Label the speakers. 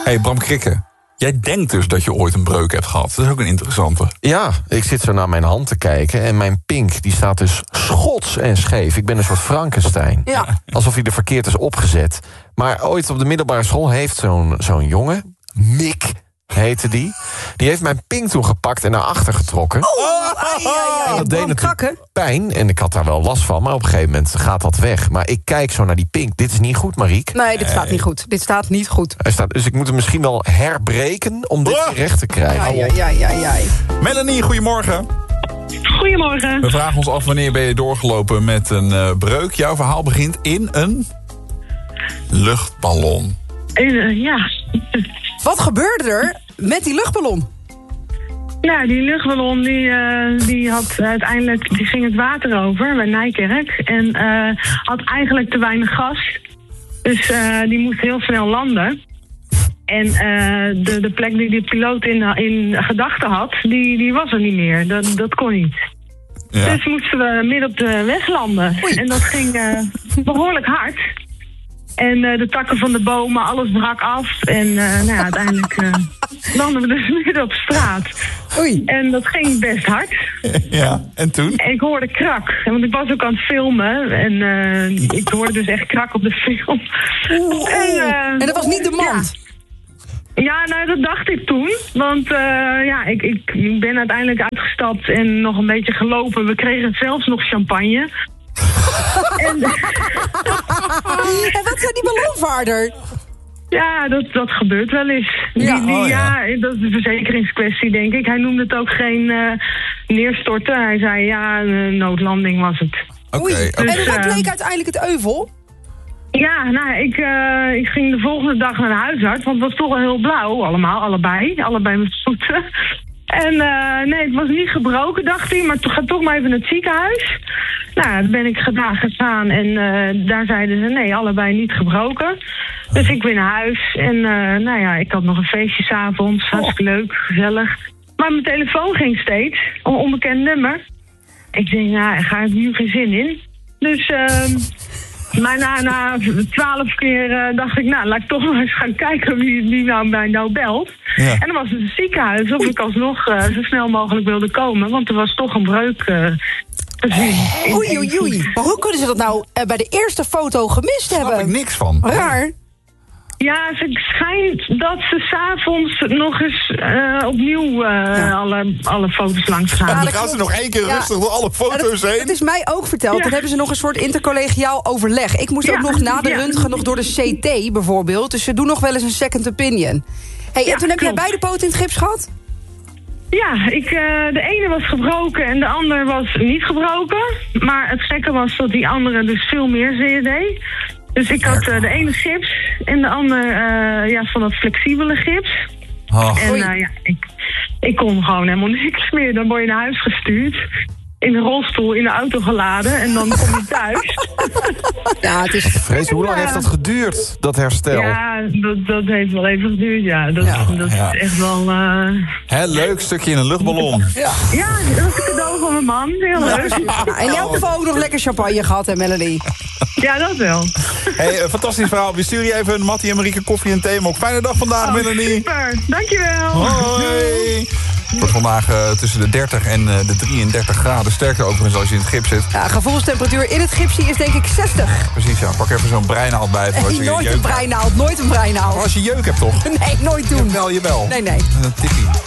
Speaker 1: Hey, Bram Krikke. Jij denkt dus dat je ooit een breuk hebt gehad. Dat is ook een interessante.
Speaker 2: Ja, ik zit zo naar mijn hand te kijken en mijn pink die staat dus schots en scheef. Ik ben een soort Frankenstein.
Speaker 3: Ja.
Speaker 2: Alsof hij er verkeerd is opgezet. Maar ooit op de middelbare school heeft zo'n jongen, Mick heette die heeft mijn pink toen gepakt en naar achter getrokken. En dat deed natuurlijk pijn en ik had daar wel last van, maar op een gegeven moment gaat dat weg. Maar ik kijk zo naar die pink. Dit is niet goed, Mariek.
Speaker 3: Nee, dit staat niet goed. Dit staat niet goed.
Speaker 2: Dus ik moet hem misschien wel herbreken om dit recht te krijgen.
Speaker 3: Ja.
Speaker 1: Melanie, goedemorgen.
Speaker 4: Goedemorgen.
Speaker 1: We vragen ons af wanneer ben je doorgelopen met een breuk. Jouw verhaal begint in een luchtballon.
Speaker 4: Ja.
Speaker 3: Wat gebeurde er met die luchtballon?
Speaker 4: Nou, die luchtballon die had uiteindelijk, die ging het water over bij Nijkerk en had eigenlijk te weinig gas. Dus die moest heel snel landen. En de plek die de piloot in gedachten had, die was er niet meer. Dat kon niet. Ja. Dus moesten we midden op de weg landen. Oei. En dat ging behoorlijk hard. En de takken van de bomen, alles brak af. En uiteindelijk landen we dus midden op straat.
Speaker 3: Oei.
Speaker 4: En dat ging best hard.
Speaker 1: Ja, en toen?
Speaker 4: En ik hoorde krak. Want ik was ook aan het filmen. En ik hoorde dus echt krak op de film.
Speaker 3: En dat was niet de mand?
Speaker 4: Ja, nou, dat dacht ik toen. Want ik ben uiteindelijk uitgestapt en nog een beetje gelopen. We kregen zelfs nog champagne. En
Speaker 3: wat zei die ballonvaarder?
Speaker 4: Ja, dat gebeurt wel eens. Ja, dat is een verzekeringskwestie, denk ik. Hij noemde het ook geen neerstorten. Hij zei, een noodlanding was het.
Speaker 1: Oké.
Speaker 3: En wat bleek uiteindelijk het euvel?
Speaker 4: Ja, nou, ik ging de volgende dag naar de huisarts, want het was toch wel heel blauw, allebei mijn voeten. En nee, het was niet gebroken, dacht hij, maar ga toch maar even naar het ziekenhuis. Nou, dan ben ik gegaan en daar zeiden ze, nee, allebei niet gebroken. Dus ik ben naar huis en ik had nog een feestje 's avonds, hartstikke leuk, gezellig. Maar mijn telefoon ging steeds, een onbekend nummer. Ik denk, ga ik nu geen zin in. Dus maar na 12 keer dacht ik, laat ik toch maar eens gaan kijken wie mij nou belt. Ja. En dan was het een ziekenhuis of ik alsnog zo snel mogelijk wilde komen, want er was toch een breuk gezien.
Speaker 3: Oei. Maar hoe kunnen ze dat nou bij de eerste foto gemist hebben?
Speaker 1: Daar snap ik niks van.
Speaker 3: Raar.
Speaker 4: Ja, het schijnt dat ze 's avonds nog eens opnieuw alle foto's langs gaan.
Speaker 1: Dan gaan ze nog 1 keer rustig door alle foto's heen.
Speaker 3: Het is mij ook verteld. Dan hebben ze nog een soort intercollegiaal overleg. Ik moest ook nog na de röntgen nog door de CT bijvoorbeeld. Dus ze doen nog wel eens een second opinion. Hey, en toen heb jij beide poten in het gips gehad?
Speaker 4: Ja, de ene was gebroken en de ander was niet gebroken. Maar het gekke was dat die andere dus veel meer zeer deed. Dus ik had de ene gips en de ander van dat flexibele gips. En ik kon gewoon helemaal niks meer. Dan word je naar huis gestuurd. In een rolstoel in de auto geladen en dan kom je thuis.
Speaker 3: Ja, het is
Speaker 2: Vrees, hoe lang heeft dat geduurd, dat herstel?
Speaker 4: Ja, dat heeft wel even geduurd, ja. Dat is echt wel...
Speaker 1: Leuk stukje in een luchtballon.
Speaker 4: Ja, dat was een cadeau van mijn man. Heel leuk.
Speaker 3: Ja, in elk geval ook nog lekker champagne gehad, hè, Melanie?
Speaker 4: Ja, dat wel.
Speaker 1: Hey, fantastisch verhaal. We sturen je even een Mattie en Marieke koffie en thee. Ook fijne dag vandaag, Melanie.
Speaker 4: Super, dankjewel.
Speaker 1: Hoi. Het wordt vandaag tussen de 30 en de 33 graden. Sterker overigens als je in het gips zit.
Speaker 3: Ja, gevoelstemperatuur in het gipsie is denk ik 60.
Speaker 1: Precies, ja. Pak even zo'n breinaald bij.
Speaker 3: Nooit een breinaald, nooit een breinaald.
Speaker 1: Maar als je jeuk hebt toch?
Speaker 3: Nee, nooit doen.
Speaker 1: Jawel.
Speaker 3: Nee.
Speaker 1: Een tippie.